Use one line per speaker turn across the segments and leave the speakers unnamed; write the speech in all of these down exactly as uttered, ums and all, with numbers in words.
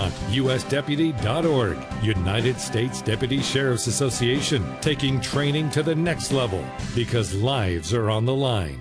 Vermont, U S deputy dot org. United States Deputy Sheriff's Association, taking training to the next level because lives are on the line.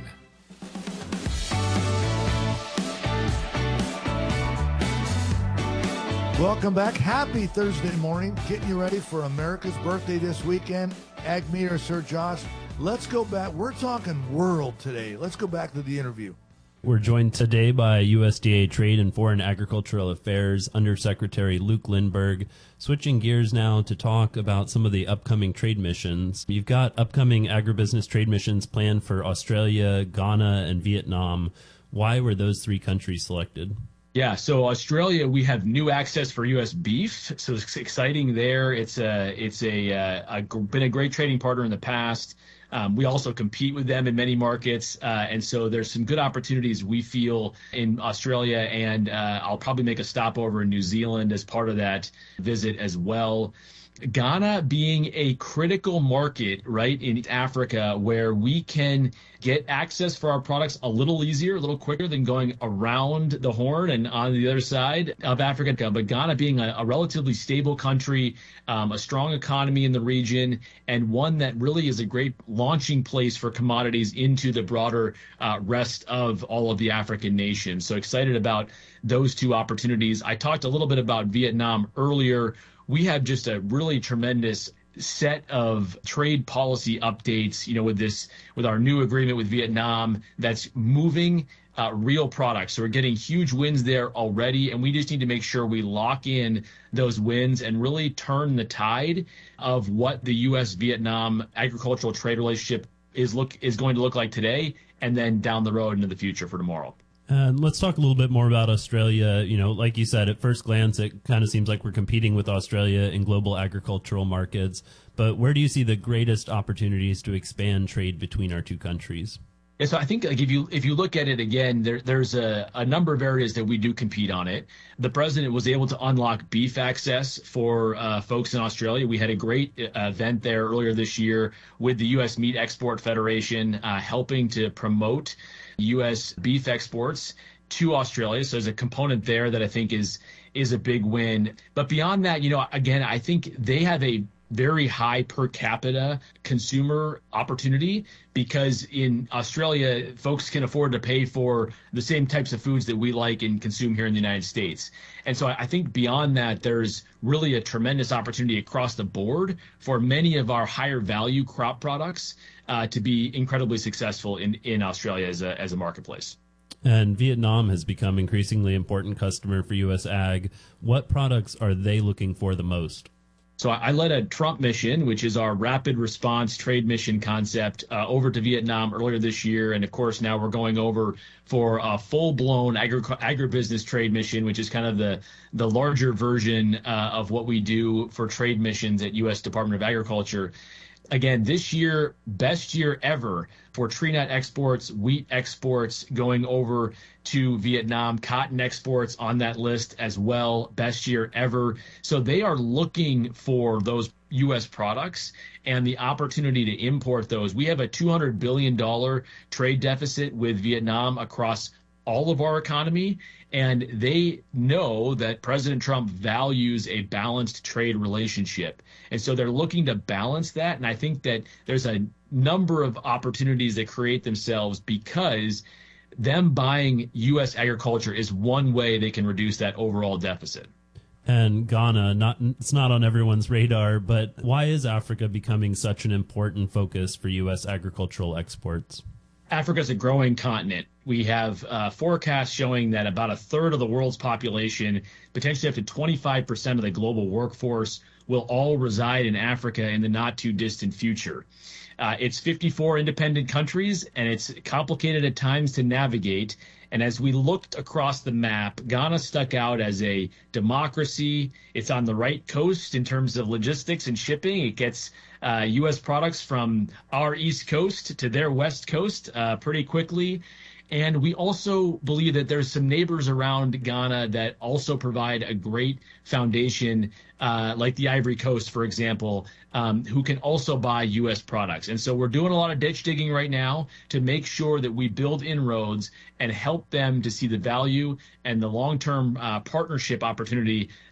Welcome back. Happy Thursday morning. Getting you ready for America's birthday this weekend. Ag Meter, Sir Josh. Let's go back. We're talking world today. Let's go back to the interview.
We're joined today by U S D A Trade and Foreign Agricultural Affairs Undersecretary Luke Lindberg. Switching gears now to talk about some of the upcoming trade missions. You've got upcoming agribusiness trade missions planned for Australia, Ghana, and Vietnam. Why were those three countries selected?
Yeah, so Australia, we have new access for U S beef, so it's exciting there. It's a, it's a, a, a been a great trading partner in the past. Um, we also compete with them in many markets, uh, and so there's some good opportunities we feel in Australia, and uh, I'll probably make a stopover in New Zealand as part of that visit as well. Ghana being a critical market, right, in Africa, where we can get access for our products a little easier, a little quicker than going around the Horn and on the other side of Africa. But Ghana being a, a relatively stable country, um, a strong economy in the region, and one that really is a great launching place for commodities into the broader uh, rest of all of the African nations. So excited about those two opportunities. I talked a little bit about Vietnam earlier. We have just a really tremendous set of trade policy updates, you know, with this, with our new agreement with Vietnam that's moving uh, real products. So we're getting huge wins there already, and we just need to make sure we lock in those wins and really turn the tide of what the U S Vietnam agricultural trade relationship is look is going to look like today, and then down the road into the future for tomorrow.
And let's talk a little bit more about Australia. You know, like you said, at first glance, it kind of seems like we're competing with Australia in global agricultural markets. But where do you see the greatest opportunities to expand trade between our two countries?
Yeah, so I think like if you if you look at it again, there, there's a, a number of areas that we do compete on it. The president was able to unlock beef access for uh, folks in Australia. We had a great uh, event there earlier this year with the U S Meat Export Federation, uh, helping to promote U S beef exports to Australia. So there's a component there that I think is is a big win. But beyond that, you know, again, I think they have a very high per capita consumer opportunity, because in Australia, folks can afford to pay for the same types of foods that we like and consume here in the United States. And so I think beyond that, there's really a tremendous opportunity across the board for many of our higher value crop products uh, to be incredibly successful in, in Australia as a, as a marketplace.
And Vietnam has become increasingly important customer for U S Ag. What products are they looking for the most?
So I led a Trump mission, which is our rapid response trade mission concept, uh, over to Vietnam earlier this year. And of course, now we're going over for a full-blown agri- agribusiness trade mission, which is kind of the, the larger version uh, of what we do for trade missions at U S Department of Agriculture. Again, this year, best year ever for tree nut exports, wheat exports going over to Vietnam, cotton exports on that list as well, best year ever. So they are looking for those U S products and the opportunity to import those. We have a two hundred billion dollars trade deficit with Vietnam across all of our economy, and they know that President Trump values a balanced trade relationship. And so they're looking to balance that, and I think that there's a number of opportunities that create themselves because them buying U S agriculture is one way they can reduce that overall deficit.
And Ghana, not it's not on everyone's radar, but why is Africa becoming such an important focus for U S agricultural exports?
Africa is a growing continent. We have uh, forecasts showing that about a third of the world's population, potentially up to twenty-five percent of the global workforce, will all reside in Africa in the not too distant future. Uh, it's fifty-four independent countries, and it's complicated at times to navigate. And as we looked across the map, Ghana stuck out as a democracy. It's on the right coast in terms of logistics and shipping. It gets uh, U S products from our east coast to their west coast uh, pretty quickly. And we also believe that there's some neighbors around Ghana that also provide a great foundation, uh, like the Ivory Coast, for example, um, who can also buy U S products. And so we're doing a lot of ditch digging right now to make sure that we build inroads and help them to see the value and the long-term uh, partnership opportunity